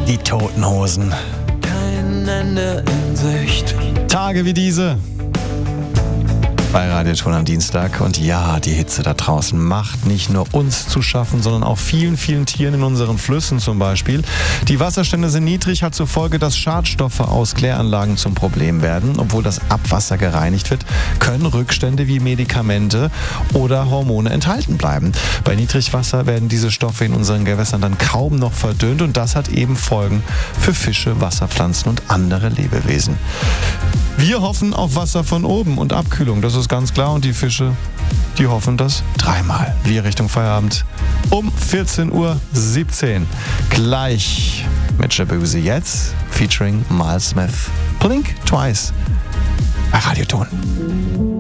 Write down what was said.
Die Toten Hosen. Kein Ende in Sicht. Tage wie diese. Bei Radioton am Dienstag. Und ja, die Hitze da draußen macht nicht nur uns zu schaffen, sondern auch vielen, vielen Tieren in unseren Flüssen zum Beispiel. Die Wasserstände sind niedrig, hat zur Folge, dass Schadstoffe aus Kläranlagen zum Problem werden. Obwohl das Abwasser gereinigt wird, können Rückstände wie Medikamente oder Hormone enthalten bleiben. Bei Niedrigwasser werden diese Stoffe in unseren Gewässern dann kaum noch verdünnt und das hat eben Folgen für Fische, Wasserpflanzen und andere Lebewesen. Wir hoffen auf Wasser von oben und Abkühlung, das ist ganz klar. Und die Fische, die hoffen das dreimal. Wir Richtung Feierabend um 14:17 Uhr. Gleich mit Shaboozey jetzt, featuring Miles Smith. Blink Twice bei Radioton.